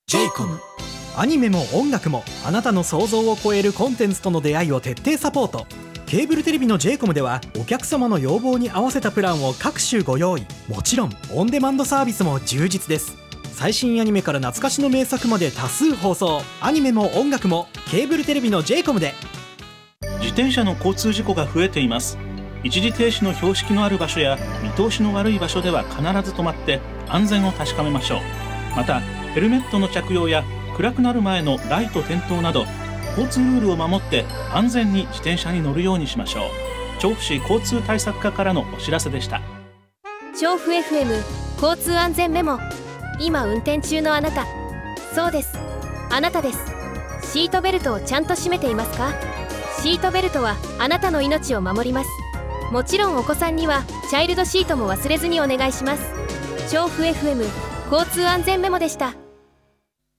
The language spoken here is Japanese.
j イコムアニメも音楽もあなたの想像を超えるコンテンツとの出会いを徹底サポート。ケーブルテレビの j イコムではお客様の要望に合わせたプランを各種ご用意。もちろんオンデマンドサービスも充実です。最新アニメから懐かしの名作まで多数放送。アニメも音楽もケーブルテレビの j イコムで。 自転車の交通事故が増えています。一時停止の標識のある場所や見通しの悪い場所では必ず止まって安全を確かめましょう。またヘルメットの着用や暗くなる前のライト点灯など交通ルールを守って安全に自転車に乗るようにしましょう。調布市交通対策課からのお知らせでした。 調布 FM 交通安全メモ。今運転中のあなた、そうです、あなたです。シートベルトをちゃんと締めていますか？シートベルトはあなたの命を守ります。もちろんお子さんにはチャイルドシートも忘れずにお願いします。調布 FM 交通安全メモでした。